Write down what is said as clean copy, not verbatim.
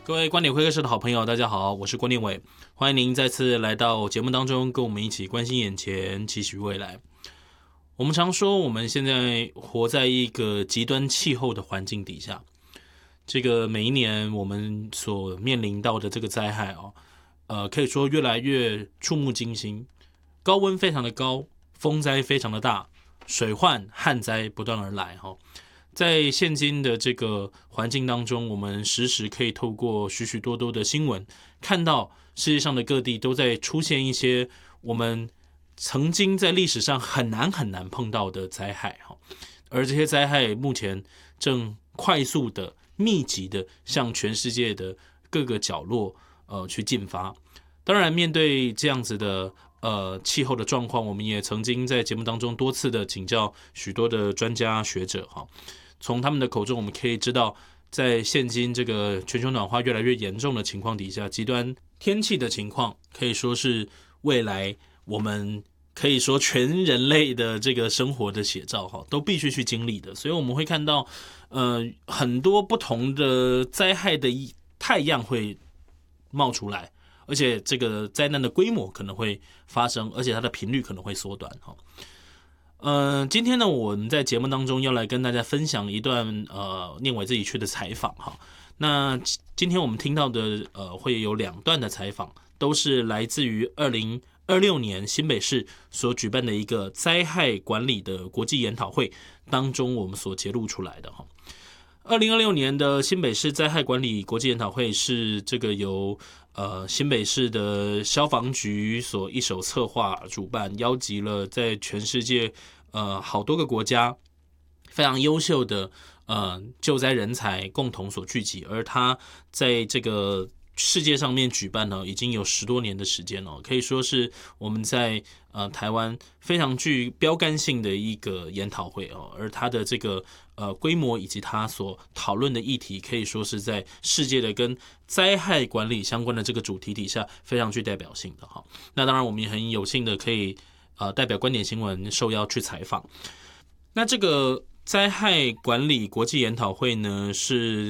各位观点会客室的好朋友，大家好，我是郭念伟，欢迎您再次来到节目当中，跟我们一起关心眼前，期许未来。我们常说，我们现在活在一个极端气候的环境底下，这个每一年我们所面临到的这个灾害可以说越来越触目惊心，高温非常的高，风灾非常的大，水患、旱灾不断而来在现今的这个环境当中，我们时时可以透过许许多多的新闻，看到世界上的各地都在出现一些我们曾经在历史上很难碰到的灾害而这些灾害目前正快速的、密集的向全世界的各个角落去进发。当然，面对这样子的气候的状况，我们也曾经在节目当中多次的请教许多的专家学者从他们的口中，我们可以知道，在现今这个全球暖化越来越严重的情况底下，极端天气的情况可以说是未来我们可以说全人类的这个生活的写照都必须去经历的。所以我们会看到很多不同的灾害的太阳会冒出来，而且这个灾难的规模可能会发生，而且它的频率可能会缩短今天呢，我们在节目当中要来跟大家分享一段念伟自己去的采访那今天我们听到的会有2段的采访，都是来自于2026年新北市所举办的一个灾害管理的国际研讨会当中我们所揭露出来的2026年的新北市灾害管理国际研讨会是这个由新北市的消防局所一手策划主办，邀集了在全世界好多个国家非常优秀的救灾人才共同所聚集，而他在这个世界上面举办已经有10多年的时间可以说是我们在台湾非常具标杆性的一个研讨会而它的这个规模以及它所讨论的议题，可以说是在世界的跟灾害管理相关的这个主题底下非常具代表性的那当然我们也很有幸的可以代表观点新闻受邀去采访。那这个灾害管理国际研讨会呢，是